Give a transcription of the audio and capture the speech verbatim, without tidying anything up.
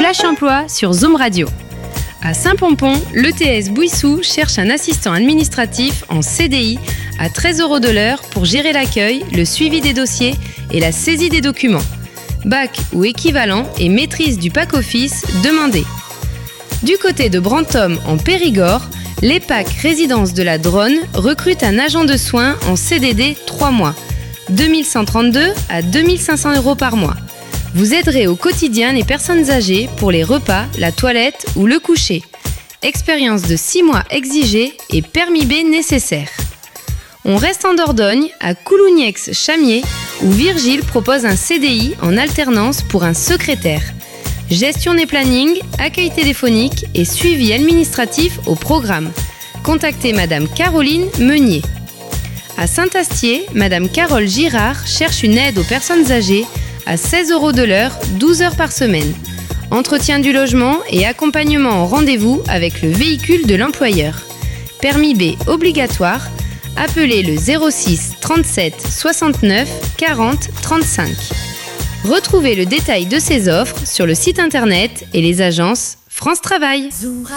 Flash Emploi sur Zoom Radio. À Saint-Pompon, l'E T S Bouissou cherche un assistant administratif en C D I à treize euros de l'heure pour gérer l'accueil, le suivi des dossiers et la saisie des documents. Bac ou équivalent et maîtrise du pack office demandée. Du côté de Brantôme en Périgord, l'E P A C Résidence de la Dronne recrute un agent de soins en C D D trois mois, deux mille cent trente-deux à deux mille cinq cents euros par mois. Vous aiderez au quotidien les personnes âgées pour les repas, la toilette ou le coucher. Expérience de six mois exigée et permis B nécessaire. On reste en Dordogne, à Coulougnex-Chamier, où Virgile propose un C D I en alternance pour un secrétaire. Gestion des plannings, accueil téléphonique et suivi administratif au programme. Contactez Madame Caroline Meunier. À Saint-Astier, Madame Carole Girard cherche une aide aux personnes âgées à seize euros de l'heure, douze heures par semaine. Entretien du logement et accompagnement au rendez-vous avec le véhicule de l'employeur. Permis B obligatoire. Appelez le zéro six trente-sept soixante-neuf quarante trente-cinq. Retrouvez le détail de ces offres sur le site internet et les agences France Travail.